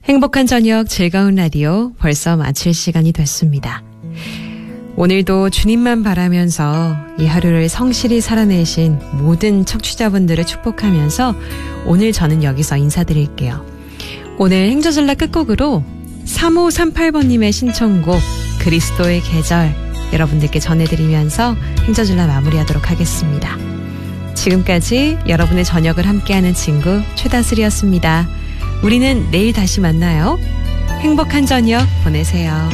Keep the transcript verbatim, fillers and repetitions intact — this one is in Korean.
행복한 저녁 즐거운 라디오 벌써 마칠 시간이 됐습니다. 오늘도 주님만 바라면서 이 하루를 성실히 살아내신 모든 청취자분들을 축복하면서 오늘 저는 여기서 인사드릴게요. 오늘 행저절라 끝곡으로 삼오삼팔 번님의 신청곡 그리스도의 계절 여러분들께 전해드리면서 행저절라 마무리하도록 하겠습니다. 지금까지 여러분의 저녁을 함께하는 친구 최다슬이었습니다. 우리는 내일 다시 만나요. 행복한 저녁 보내세요.